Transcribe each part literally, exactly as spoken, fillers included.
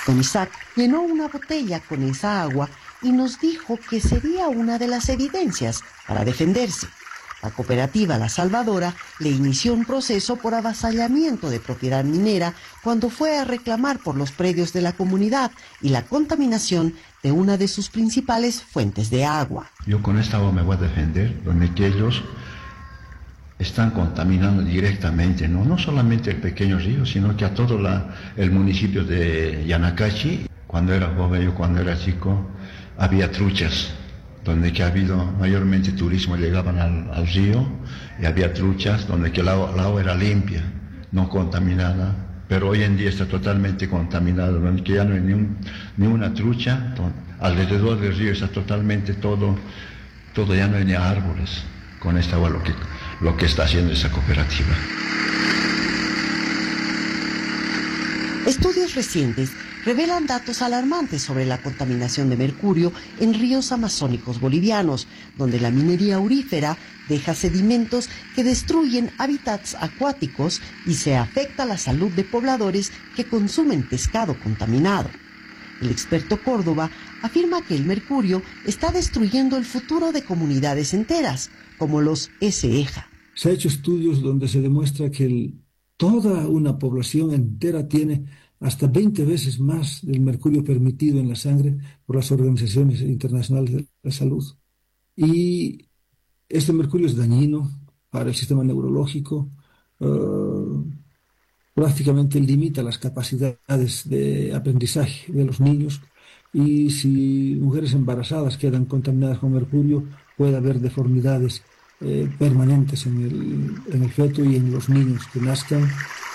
Don Isaac llenó una botella con esa agua y nos dijo que sería una de las evidencias para defenderse. La cooperativa La Salvadora le inició un proceso por avasallamiento de propiedad minera cuando fue a reclamar por los predios de la comunidad y la contaminación de una de sus principales fuentes de agua. Yo con esta agua me voy a defender, donde que ellos están contaminando directamente, no, no solamente el pequeño río, sino que a todo la, el municipio de Yanacachi. Cuando era joven, yo cuando era chico, había truchas, donde que ha habido mayormente turismo, llegaban al, al río y había truchas, donde que el agua, el agua era limpia, no contaminada, pero hoy en día está totalmente contaminada, donde que ya no hay ni, un, ni una trucha, alrededor del río está totalmente todo, todo ya no hay ni árboles, con esta agua lo que, lo que está haciendo esa cooperativa. Estudios recientes revelan datos alarmantes sobre la contaminación de mercurio en ríos amazónicos bolivianos, donde la minería aurífera deja sedimentos que destruyen hábitats acuáticos y se afecta la salud de pobladores que consumen pescado contaminado. El experto Córdoba afirma que el mercurio está destruyendo el futuro de comunidades enteras, como los Eseja. Se han hecho estudios donde se demuestra que el, toda una población entera tiene hasta veinte veces más del mercurio permitido en la sangre por las organizaciones internacionales de la salud. Y este mercurio es dañino para el sistema neurológico, uh, prácticamente limita las capacidades de aprendizaje de los niños, y si mujeres embarazadas quedan contaminadas con mercurio, puede haber deformidades eh, permanentes en el, en el feto y en los niños que nazcan.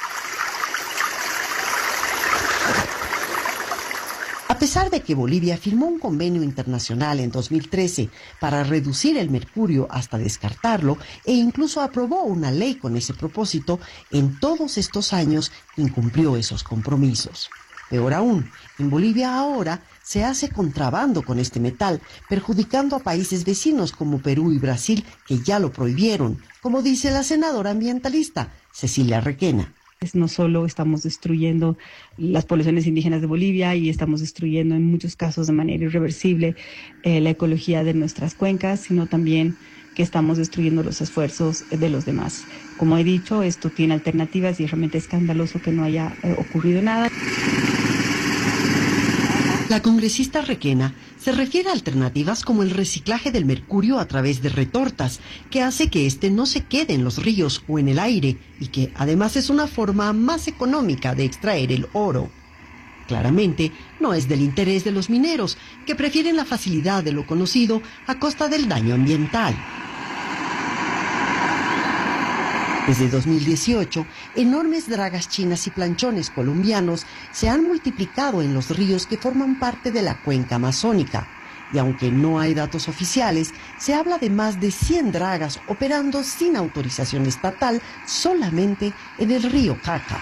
A pesar de que Bolivia firmó un convenio internacional en dos mil trece para reducir el mercurio hasta descartarlo e incluso aprobó una ley con ese propósito, en todos estos años incumplió esos compromisos. Peor aún, en Bolivia ahora se hace contrabando con este metal, perjudicando a países vecinos como Perú y Brasil, que ya lo prohibieron, como dice la senadora ambientalista Cecilia Requena. No solo estamos destruyendo las poblaciones indígenas de Bolivia y estamos destruyendo en muchos casos de manera irreversible eh, la ecología de nuestras cuencas, sino también que estamos destruyendo los esfuerzos de los demás. Como he dicho, esto tiene alternativas y es realmente escandaloso que no haya eh, ocurrido nada. La congresista Requena se refiere a alternativas como el reciclaje del mercurio a través de retortas, que hace que éste no se quede en los ríos o en el aire y que además es una forma más económica de extraer el oro. Claramente no es del interés de los mineros, que prefieren la facilidad de lo conocido a costa del daño ambiental. Desde dos mil dieciocho, enormes dragas chinas y planchones colombianos se han multiplicado en los ríos que forman parte de la cuenca amazónica. Y aunque no hay datos oficiales, se habla de más de cien dragas operando sin autorización estatal solamente en el río Caca.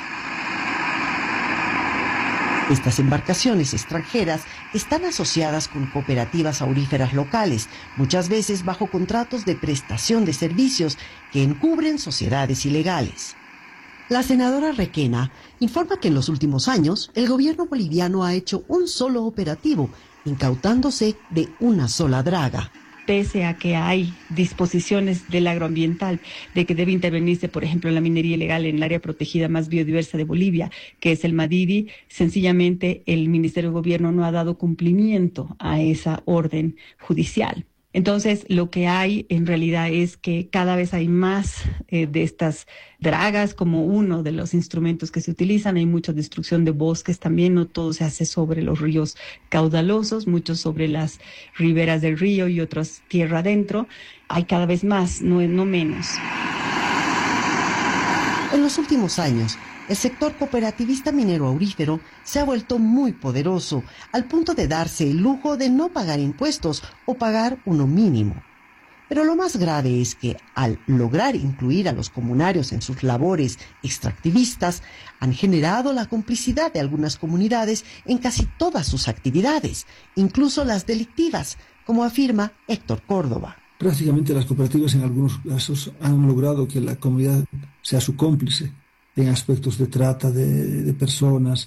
Estas embarcaciones extranjeras están asociadas con cooperativas auríferas locales, muchas veces bajo contratos de prestación de servicios que encubren sociedades ilegales. La senadora Requena informa que en los últimos años el gobierno boliviano ha hecho un solo operativo, incautándose de una sola draga. Pese a que hay disposiciones del agroambiental de que debe intervenirse, por ejemplo, en la minería ilegal en el área protegida más biodiversa de Bolivia, que es el Madidi, sencillamente el Ministerio de Gobierno no ha dado cumplimiento a esa orden judicial. Entonces, lo que hay en realidad es que cada vez hay más eh, de estas dragas como uno de los instrumentos que se utilizan. Hay mucha destrucción de bosques también, no todo se hace sobre los ríos caudalosos, mucho sobre las riberas del río y otras tierra adentro. Hay cada vez más, no, no menos. En los últimos años, el sector cooperativista minero aurífero se ha vuelto muy poderoso, al punto de darse el lujo de no pagar impuestos o pagar uno mínimo. Pero lo más grave es que, al lograr incluir a los comunarios en sus labores extractivistas, han generado la complicidad de algunas comunidades en casi todas sus actividades, incluso las delictivas, como afirma Héctor Córdoba. Prácticamente las cooperativas en algunos casos han logrado que la comunidad sea su cómplice en aspectos de trata de, de personas,